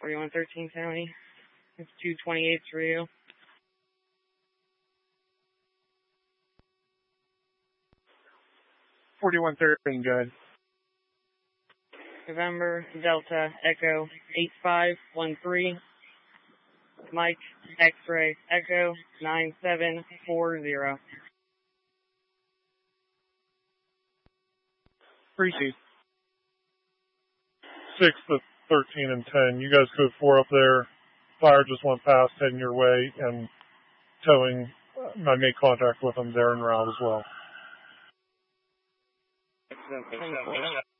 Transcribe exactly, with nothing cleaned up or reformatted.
forty-one thirteen County. It's two twenty-eight Radio. forty-one thirteen, good. November Delta Echo eight five one three. Mike X-Ray Echo nine seven four zero. Appreciate six to thirteen and ten. You guys code four up there. Fire just went past, heading your way, and towing. I made contact with them there en route as well. Excellent.